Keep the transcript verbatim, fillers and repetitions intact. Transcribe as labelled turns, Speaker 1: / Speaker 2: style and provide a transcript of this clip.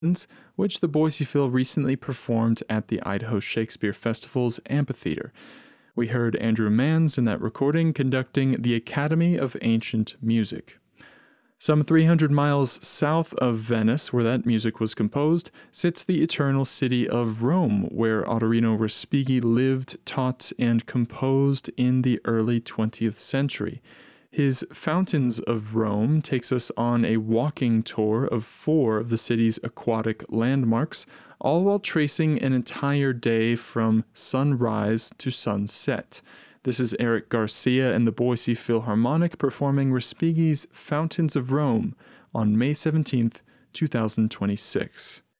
Speaker 1: which the Boise Phil recently performed at the Idaho Shakespeare Festival's amphitheater. We heard Andrew Manns in that recording conducting the Academy of Ancient Music. Some three hundred miles south of Venice, where that music was composed, sits the eternal city of Rome, where Ottorino Respighi lived, taught, and composed in the early twentieth century. His Fountains of Rome takes us on a walking tour of four of the city's aquatic landmarks, all while tracing an entire day from sunrise to sunset. This is Eric Garcia and the Boise Philharmonic performing Respighi's Fountains of Rome on May seventeenth, twenty twenty-six.